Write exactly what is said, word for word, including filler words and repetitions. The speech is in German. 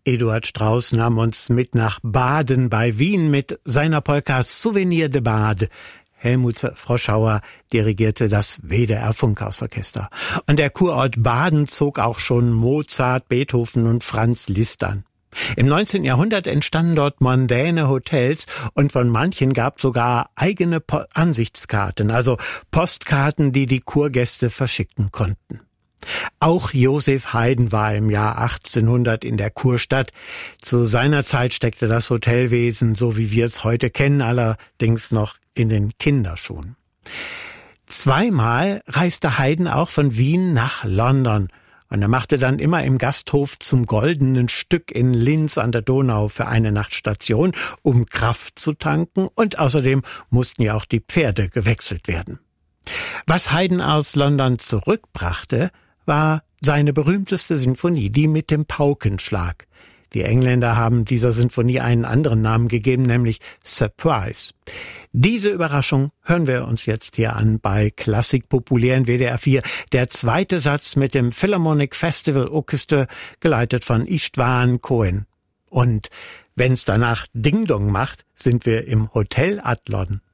Eduard Strauss nahm uns mit nach Baden bei Wien mit seiner Polka Souvenir de Bade. Helmut Froschauer dirigierte das W D R-Funkhausorchester. Und der Kurort Baden zog auch schon Mozart, Beethoven und Franz Liszt an. Im neunzehnten Jahrhundert entstanden dort mondäne Hotels und von manchen gab sogar eigene po- Ansichtskarten, also Postkarten, die die Kurgäste verschicken konnten. Auch Joseph Haydn war im Jahr achtzehnhundert in der Kurstadt. Zu seiner Zeit steckte das Hotelwesen, so wie wir es heute kennen, allerdings noch in den Kinderschuhen. Zweimal reiste Haydn auch von Wien nach London. Und er machte dann immer im Gasthof zum Goldenen Stück in Linz an der Donau für eine Nacht Station, um Kraft zu tanken. Und außerdem mussten ja auch die Pferde gewechselt werden. Was Haydn aus London zurückbrachte, war seine berühmteste Sinfonie, die mit dem Paukenschlag. Die Engländer haben dieser Sinfonie einen anderen Namen gegeben, nämlich Surprise. Diese Überraschung hören wir uns jetzt hier an bei Klassik populär in W D R vier. Der zweite Satz mit dem Philharmonic Festival Orchestra, geleitet von Istvan Cohen. Und wenn's danach Ding Dong macht, sind wir im Hotel Adlon.